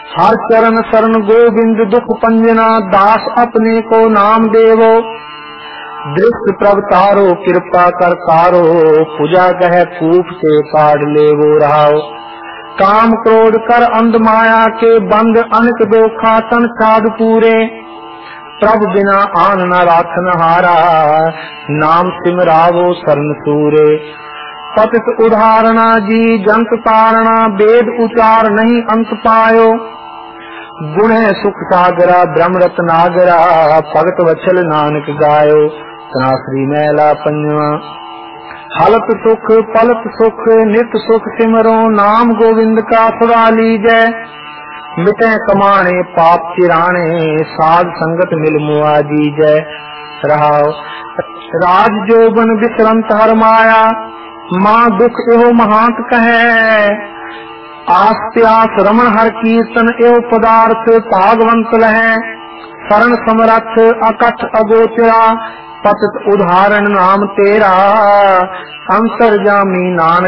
हर चरण शरण गोविंद दुख पंजना, दास अपने को नाम देवो। दृष्ट प्रभ तारो कृपा कर तारो, पूजा कह कूप से काढ़ लेवो रहाओ। काम क्रोध कर अंध माया के बंद, अनक दोखा तन छाद पूरे। प्रभु बिना आन न राखन हारा, नाम सिमरावो शरण सूरे। पतित उदाहरणा जी जंत तारणा, वेद उचार नहीं अंत पायो। गुण है सुख सागरा ब्रह्म रत्नागरा, भगत वत्सल नानक गायो। तनाश्री मैला पंजवा। हलत सुख पलत सुख नित सुख सिमरो, नाम गोविंद का सदा लीजै। मिटे कमाने पाप चिराने, साध संगत मिल मुआ दीजै। रहाओ राज जोबन विश्रंत हर माया, माँ दुख एहो महांत कहे। आस प्यास रमन हर कीर्तन, एव पदार्थ भागवंत लहे। शरण समरथ अकथ अगोचरा, पतित उदाहरण नाम तेरा। अंतर्जामी नानक